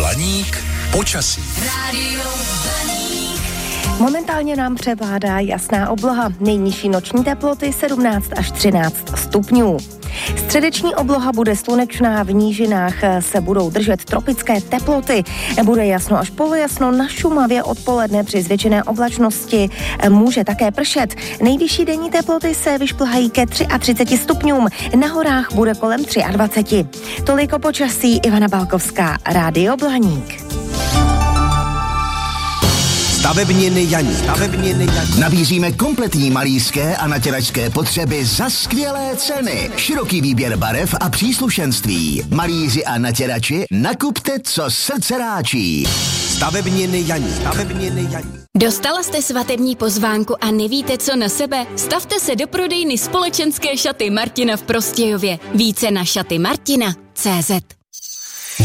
Blaník počasí. Momentálně nám převládá jasná obloha. Nejnižší noční teploty 17 až 13 stupňů. Středeční obloha bude slunečná, v nížinách se budou držet tropické teploty. Bude jasno až polojasno, na Šumavě odpoledne při zvětšené oblačnosti může také pršet. Nejvyšší denní teploty se vyšplhají ke 33 stupňům, na horách bude kolem 23. Toliko počasí, Ivana Balkovská, Rádio Blaník. Stavebniny Janík. Nabízíme kompletní malířské a natěračské potřeby za skvělé ceny. Široký výběr barev a příslušenství. Malíři a natěrači, nakupte, co srdce ráčí. Stavebniny Janík. Dostala jste svatební pozvánku a nevíte, co na sebe? Stavte se do prodejny společenské šaty Martina v Prostějově. Více na šatymartina.cz.